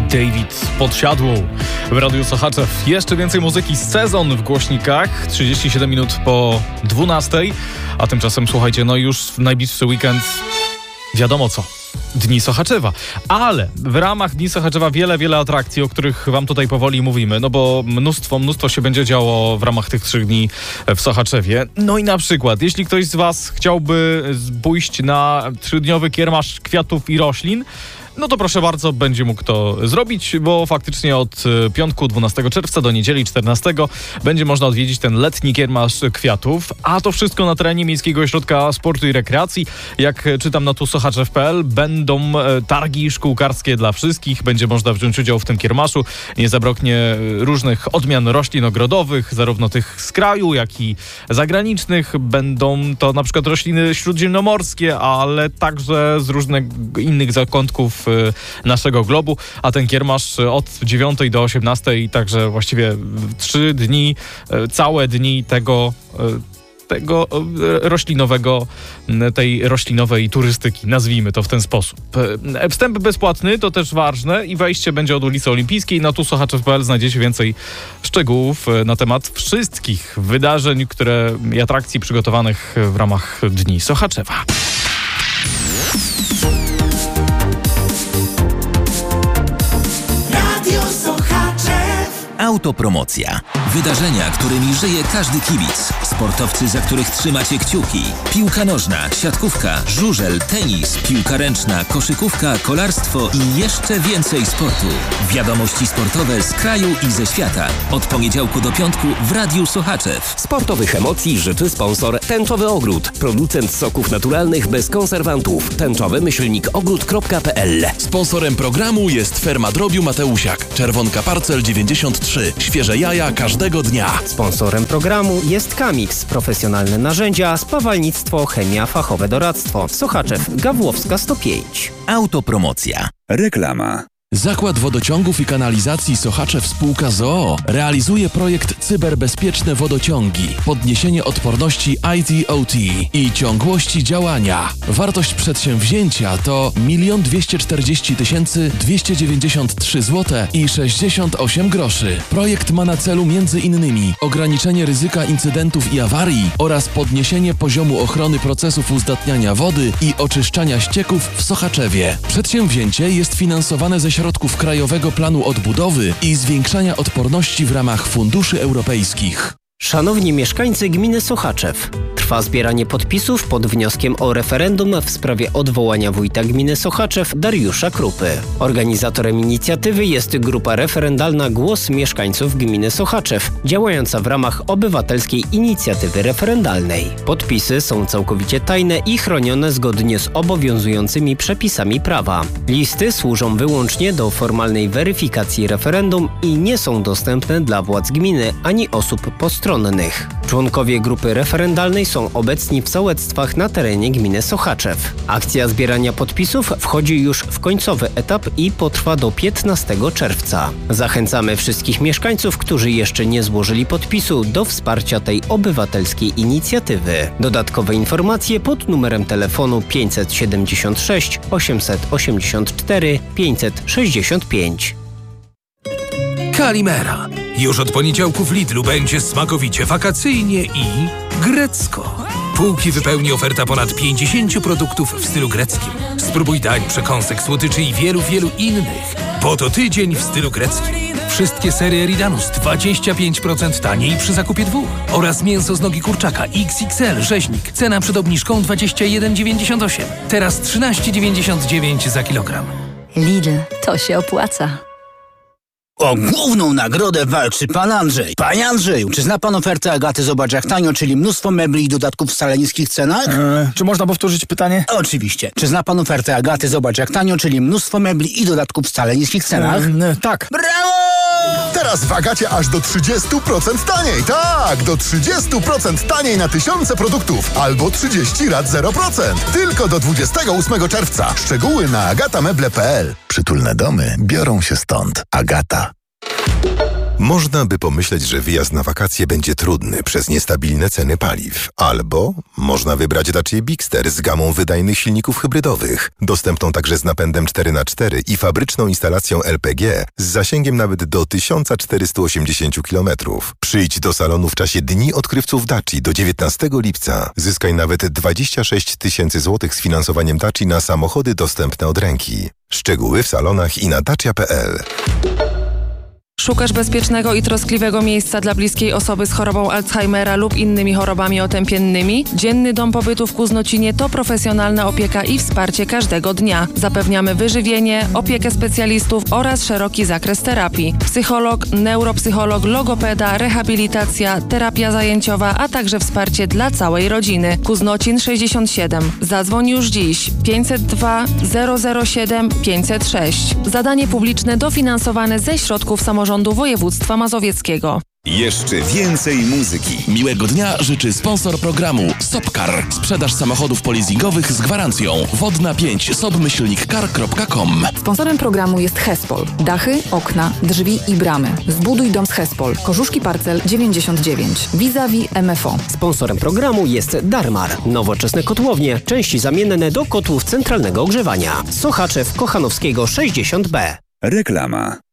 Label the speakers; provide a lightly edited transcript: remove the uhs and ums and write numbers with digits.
Speaker 1: David Podsiadło w Radiu Sochaczew. Jeszcze więcej muzyki z Sezon w głośnikach. 37 minut po 12. A tymczasem słuchajcie, już w najbliższy weekend wiadomo co. Dni Sochaczewa. Ale w ramach Dni Sochaczewa wiele atrakcji, o których wam tutaj powoli mówimy, bo mnóstwo się będzie działo w ramach tych 3 dni w Sochaczewie. I na przykład, jeśli ktoś z was chciałby pójść na 3-dniowy kiermasz kwiatów i roślin, to proszę bardzo, będzie mógł to zrobić, bo faktycznie od piątku 12 czerwca do niedzieli 14 będzie można odwiedzić ten letni kiermasz kwiatów, a to wszystko na terenie Miejskiego Ośrodka Sportu i Rekreacji. Jak czytam na tusochaczew.pl, będą targi szkółkarskie dla wszystkich, będzie można wziąć udział w tym kiermaszu. Nie zabraknie różnych odmian roślin ogrodowych, zarówno tych z kraju, jak i zagranicznych. Będą to na przykład rośliny śródziemnomorskie, ale także z różnych innych zakątków naszego globu, a ten kiermasz od 9 do 18, także właściwie 3 dni, całe dni tego tej roślinowej turystyki, nazwijmy to w ten sposób. Wstęp bezpłatny, to też ważne, i wejście będzie od ulicy Olimpijskiej. Na tusochaczew.pl znajdziecie więcej szczegółów na temat wszystkich wydarzeń, i atrakcji przygotowanych w ramach Dni Sochaczewa.
Speaker 2: Autopromocja. Wydarzenia, którymi żyje każdy kibic. Sportowcy, za których trzymacie kciuki. Piłka nożna, siatkówka, żużel, tenis, piłka ręczna, koszykówka, kolarstwo i jeszcze więcej sportu. Wiadomości sportowe z kraju i ze świata. Od poniedziałku do piątku w Radiu Sochaczew.
Speaker 3: Sportowych emocji życzy sponsor Tęczowy Ogród. Producent soków naturalnych bez konserwantów. tęczowy-ogród.pl.
Speaker 4: Sponsorem programu jest Ferma Drobiu Mateusiak. Czerwonka Parcel 93. Świeże jaja każdego dnia.
Speaker 3: Sponsorem programu jest Kamix. Profesjonalne narzędzia, spawalnictwo, chemia, fachowe doradztwo. Sochaczew, Gawłowska 105.
Speaker 2: Autopromocja.
Speaker 5: Reklama.
Speaker 4: Zakład Wodociągów i Kanalizacji Sochaczew Spółka z o.o. realizuje projekt Cyberbezpieczne Wodociągi, podniesienie odporności IT/OT i ciągłości działania. Wartość przedsięwzięcia to 1 240 293 zł i 68 groszy. Projekt ma na celu m.in. ograniczenie ryzyka incydentów i awarii oraz podniesienie poziomu ochrony procesów uzdatniania wody i oczyszczania ścieków w Sochaczewie. Przedsięwzięcie jest finansowane ze środków Krajowego Planu Odbudowy i zwiększania odporności w ramach funduszy europejskich.
Speaker 3: Szanowni mieszkańcy gminy Sochaczew, trwa zbieranie podpisów pod wnioskiem o referendum w sprawie odwołania wójta gminy Sochaczew Dariusza Krupy. Organizatorem inicjatywy jest grupa referendalna Głos Mieszkańców Gminy Sochaczew, działająca w ramach obywatelskiej inicjatywy referendalnej. Podpisy są całkowicie tajne i chronione zgodnie z obowiązującymi przepisami prawa. Listy służą wyłącznie do formalnej weryfikacji referendum i nie są dostępne dla władz gminy ani osób postronnych. Członkowie grupy referendalnej są obecni w sołectwach na terenie gminy Sochaczew. Akcja zbierania podpisów wchodzi już w końcowy etap i potrwa do 15 czerwca. Zachęcamy wszystkich mieszkańców, którzy jeszcze nie złożyli podpisu, do wsparcia tej obywatelskiej inicjatywy. Dodatkowe informacje pod numerem telefonu 576 884 565.
Speaker 6: Kalimera. Już od poniedziałku w Lidlu będzie smakowicie wakacyjnie i grecko. Półki wypełni oferta ponad 50 produktów w stylu greckim. Spróbuj dań, przekąsek, słodyczy i wielu innych. Bo to tydzień w stylu greckim. Wszystkie serie Eridanus 25% taniej przy zakupie 2. Oraz mięso z nogi kurczaka XXL rzeźnik. Cena przed obniżką 21,98. Teraz 13,99 za kilogram.
Speaker 7: Lidl, to się opłaca.
Speaker 8: O główną nagrodę walczy pan Andrzej. Panie Andrzeju, czy zna pan ofertę Agaty Zobacz jak tanio, czyli mnóstwo mebli i dodatków w wcale niskich cenach?
Speaker 9: Czy można powtórzyć pytanie?
Speaker 8: Oczywiście. Czy zna pan ofertę Agaty Zobacz jak tanio, czyli mnóstwo mebli i dodatków w wcale niskich cenach?
Speaker 9: Tak.
Speaker 8: Brawo!
Speaker 10: Teraz w Agacie aż do 30% taniej. Tak, do 30% taniej na tysiące produktów. Albo 30 rat 0%. Tylko do 28 czerwca. Szczegóły na agatameble.pl.
Speaker 5: Przytulne domy biorą się stąd. Agata. Można by pomyśleć, że wyjazd na wakacje będzie trudny przez niestabilne ceny paliw. Albo można wybrać Dacia Bigster z gamą wydajnych silników hybrydowych, dostępną także z napędem 4x4 i fabryczną instalacją LPG z zasięgiem nawet do 1480 km. Przyjdź do salonu w czasie Dni Odkrywców Daci do 19 lipca. Zyskaj nawet 26 000 złotych z finansowaniem Daci na samochody dostępne od ręki. Szczegóły w salonach i na dacia.pl.
Speaker 11: Szukasz bezpiecznego i troskliwego miejsca dla bliskiej osoby z chorobą Alzheimera lub innymi chorobami otępiennymi? Dzienny Dom Pobytu w Kuznocinie to profesjonalna opieka i wsparcie każdego dnia. Zapewniamy wyżywienie, opiekę specjalistów oraz szeroki zakres terapii. Psycholog, neuropsycholog, logopeda, rehabilitacja, terapia zajęciowa, a także wsparcie dla całej rodziny. Kuznocin 67. Zadzwoń już dziś 502 007 506. Zadanie publiczne dofinansowane ze środków samorządu województwa mazowieckiego.
Speaker 12: Jeszcze więcej muzyki.
Speaker 4: Miłego dnia życzy sponsor programu Sopcar. Sprzedaż samochodów polizingowych z gwarancją. Wodna 5 sop-car.com.
Speaker 13: Sponsorem programu jest Hespol. Dachy, okna, drzwi i bramy. Zbuduj dom z Hespol. Korzuszki Parcel 99. Vis-a-vis MFO.
Speaker 3: Sponsorem programu jest Darmar. Nowoczesne kotłownie. Części zamienne do kotłów centralnego ogrzewania. Sochaczew Kochanowskiego 60B.
Speaker 12: Reklama.